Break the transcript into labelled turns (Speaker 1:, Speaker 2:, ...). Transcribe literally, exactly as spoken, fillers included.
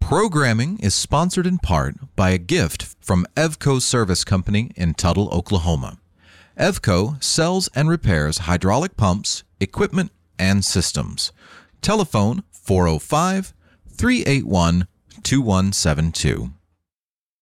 Speaker 1: Programming is sponsored in part by a gift from Evco Service Company in Tuttle, Oklahoma. Evco sells and repairs hydraulic pumps, equipment, and systems. Telephone four oh five, three eight one, two one seven two.